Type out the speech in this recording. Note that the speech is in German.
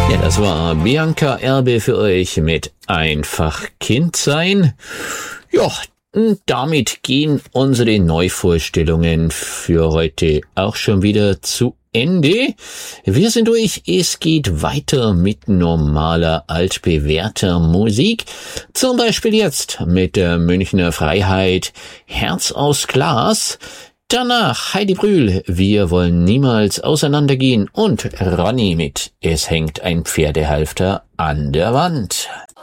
Ja, das war Bianca Erbe für euch mit Einfach Kind sein. Ja, damit gehen unsere Neuvorstellungen für heute auch schon wieder zu Ende. Wir sind durch. Es geht weiter mit normaler, altbewährter Musik. Zum Beispiel jetzt mit der Münchner Freiheit Herz aus Glas. Danach Heidi Brühl, wir wollen niemals auseinandergehen, und Ronny mit Es hängt ein Pferdehalfter an der Wand.